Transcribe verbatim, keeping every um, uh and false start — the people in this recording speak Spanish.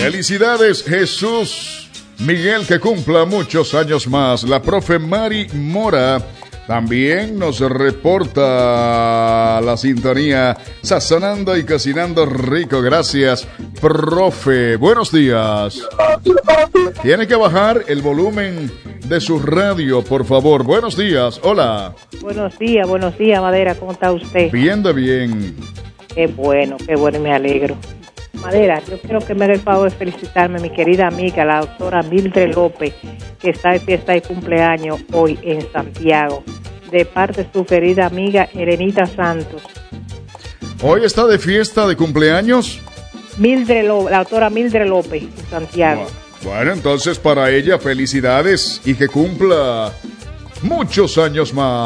Felicidades, Jesús Miguel, que cumpla muchos años más. La profe Mari Mora también nos reporta la sintonía, sazonando y cocinando rico. Gracias, profe. Buenos días. Tiene que bajar el volumen de su radio, por favor. Buenos días. Hola. Buenos días, buenos días, Madera. ¿Cómo está usted? Bien de bien. Qué bueno, qué bueno, y me alegro. Madera, yo quiero que me haga el favor de felicitarme a mi querida amiga, la doctora Mildred López, que está de fiesta de cumpleaños hoy en Santiago, de parte de su querida amiga Elenita Santos. ¿Hoy está de fiesta de cumpleaños? Mildred López, la doctora Mildred López, en Santiago. Bueno, entonces para ella felicidades y que cumpla muchos años más.